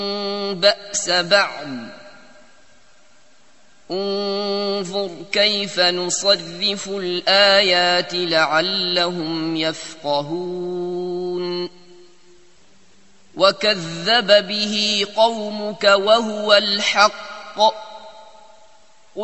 بأس بعد انظر كيف نصرف الآيات لعلهم يفقهون وكذب به قومك وهو الحق